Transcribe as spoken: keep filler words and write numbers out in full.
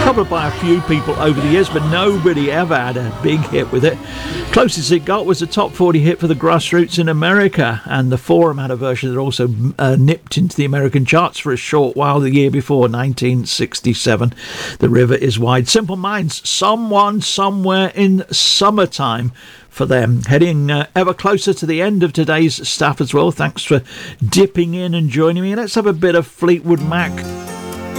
covered by a few people over the years, but nobody ever had a big hit with it. Closest it got was a top forty hit for the Grassroots in America, and the Forum had a version that also uh, nipped into the American charts for a short while the year before, nineteen sixty-seven. The River is Wide. Simple Minds, Someone Somewhere in Summertime for them. Heading uh, ever closer to the end of today's staff as well. Thanks for dipping in and joining me. Let's have a bit of Fleetwood Mac.